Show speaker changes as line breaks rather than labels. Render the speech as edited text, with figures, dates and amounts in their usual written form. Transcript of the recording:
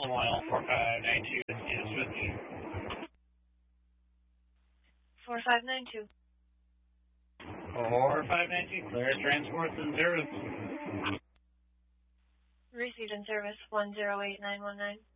Oil 4592 is with you.
4592.
4592, clear transports in service.
Received in service 108919.